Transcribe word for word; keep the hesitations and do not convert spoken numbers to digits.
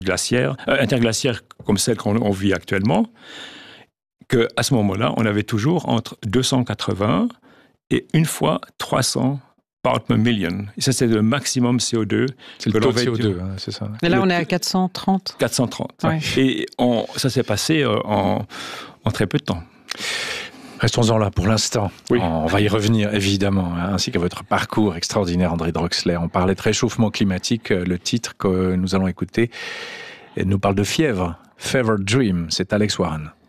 glaciaire, euh, interglaciaire comme celle qu'on on vit actuellement, qu'à ce moment-là, on avait toujours entre deux cent quatre-vingts et une fois trois cents parts per million. Et ça, c'est le maximum C O deux. C'est le taux de C O deux, hein, c'est ça. Et là, Le on est à t- quatre cent trente. quatre cent trente. Ouais. Et on, ça s'est passé euh, en, en très peu de temps. Restons-en là pour l'instant. Oui. On va y revenir évidemment, hein, ainsi qu'à votre parcours extraordinaire, André Drosseler. On parlait de réchauffement climatique. Le titre que nous allons écouter nous parle de fièvre. Fever Dream, c'est Alex Warren.